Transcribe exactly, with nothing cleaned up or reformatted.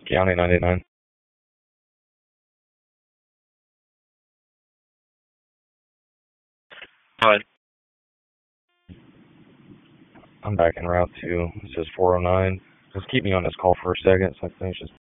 County ninety-nine. Hi. I'm back en route to, it says four oh nine. Just keep me on this call for a second so I finish this